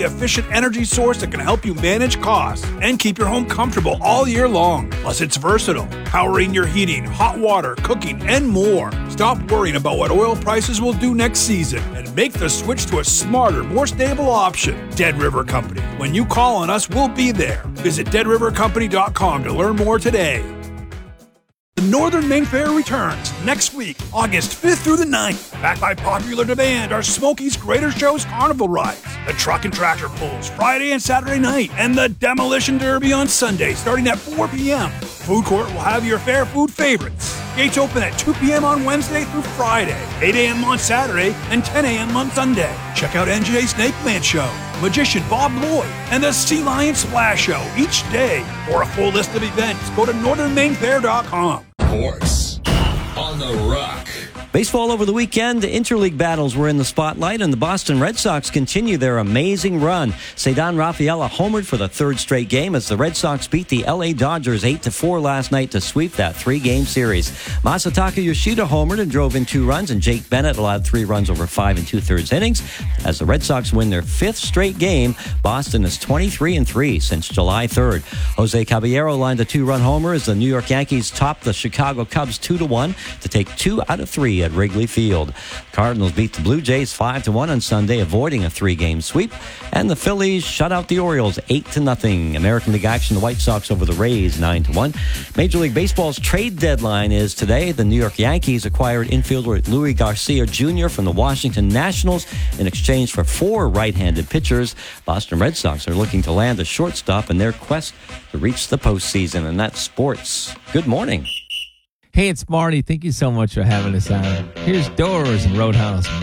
efficient energy source that can help you manage costs and keep your home comfortable all year long. Plus, it's versatile, powering your heating, hot water, cooking, and more. Stop worrying about what oil prices will do next season and make the switch to a smarter, more stable option. Dead River Company. When you call on us, we'll be there. Visit deadrivercompany.com to learn more today. The Northern Maine Fair returns next week, August 5th through the 9th. Backed by popular demand are Smokies Greater Shows Carnival rides, the Truck and Tractor Pulls Friday and Saturday night, and the Demolition Derby on Sunday starting at 4 p.m. Food Court will have your fair food favorites. Gates open at 2 p.m. on Wednesday through Friday, 8 a.m. on Saturday, and 10 a.m. on Sunday. Check out NJ Snake Man Show, Magician Bob Lloyd, and the Sea Lion Splash Show each day. For a full list of events, go to northernmainfair.com. Sports on the Rock. Baseball over the weekend, the interleague battles were in the spotlight, and the Boston Red Sox continue their amazing run. Ceddanne Rafaela homered for the third straight game as the Red Sox beat the LA Dodgers 8-4 last night to sweep that three-game series. Masataka Yoshida homered and drove in 2 runs, and Jake Bennett allowed 3 runs over 5 2/3 innings. As the Red Sox win their 5th straight game, Boston is 23-3 since July 3rd. Jose Caballero lined a 2-run homer as the New York Yankees topped the Chicago Cubs 2-1 to take 2 out of 3 at Wrigley Field. Cardinals beat the Blue Jays 5-1 on Sunday, avoiding a 3-game sweep, and the Phillies shut out the Orioles 8-0. American League action, the White Sox over the Rays 9-1. Major League Baseball's trade deadline is today. The New York Yankees acquired infielder Louis Garcia Jr. from the Washington Nationals in exchange for 4 right-handed pitchers. Boston Red Sox are looking to land a shortstop in their quest to reach the postseason, and that's sports. Good morning. Hey, it's Marty. Thank you so much for having us on. Here's Doors and Roadhouse.